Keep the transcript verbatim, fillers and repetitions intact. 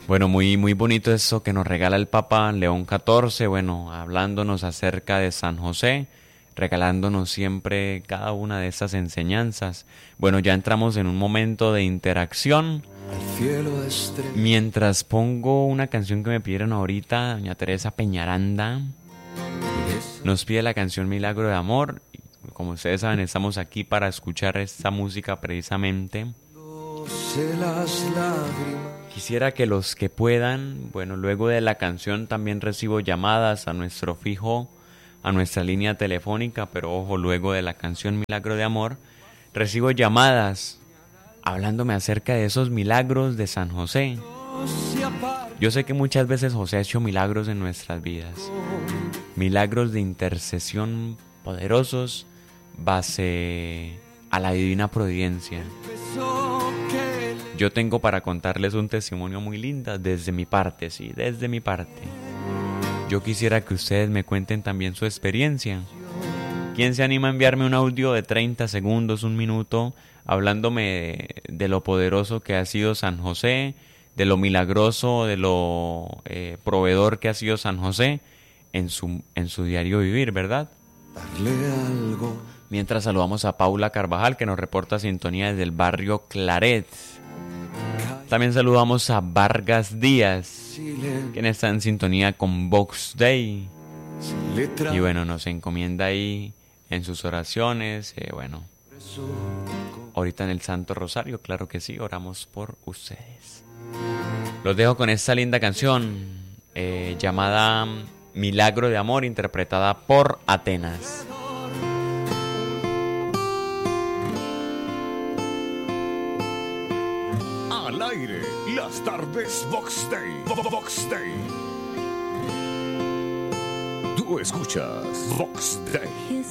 Bueno, muy, muy bonito eso que nos regala el Papa León catorce, bueno, hablándonos acerca de San José, regalándonos siempre cada una de esas enseñanzas. Bueno, ya entramos en un momento de interacción. Mientras pongo una canción que me pidieron ahorita, doña Teresa Peñaranda nos pide la canción Milagro de Amor. Como ustedes saben, estamos aquí para escuchar esta música precisamente. Quisiera que los que puedan, bueno, luego de la canción también recibo llamadas a nuestro fijo, a nuestra línea telefónica, pero ojo, luego de la canción Milagro de Amor, recibo llamadas hablándome acerca de esos milagros de San José. Yo sé que muchas veces José ha hecho milagros en nuestras vidas, milagros de intercesión poderosos base a la divina providencia. Yo tengo para contarles un testimonio muy lindo desde mi parte, sí, desde mi parte. Yo quisiera que ustedes me cuenten también su experiencia. ¿Quién se anima a enviarme un audio de treinta segundos, un minuto, hablándome de, de lo poderoso que ha sido San José, de lo milagroso, de lo eh, proveedor que ha sido San José en su, en su diario vivir, ¿verdad? Darle algo. Mientras saludamos a Paula Carvajal, que nos reporta sintonía desde el barrio Claret. También saludamos a Vargas Díaz, quien está en sintonía con Vox Day. Y bueno, nos encomienda ahí en sus oraciones. Eh, bueno, ahorita en el Santo Rosario, claro que sí, oramos por ustedes. Los dejo con esta linda canción eh, llamada Milagro de Amor, interpretada por Atenas. Al aire, las tardes Vox Day. Vox Day. Tú escuchas Vox Day.